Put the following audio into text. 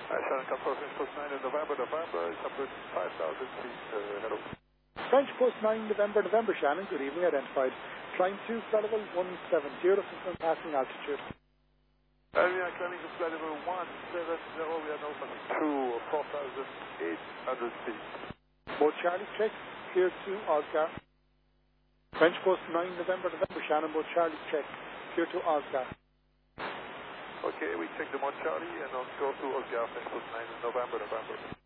Shannon Control, French Post 9 in November, it's up to 5,000 feet, hello. French Post 9, November, Shannon, good evening, identified. Climb 2, flight level 170, from passing altitude. We are climbing to flight level 170, we are now passing through 4,800 feet. Mode Charlie check, clear to Oscar. French Post 9, November, Shannon, mode Charlie check, clear to Oscar. Okay, we check the Mont Charlie and on go to Oscar, French Post 9, November.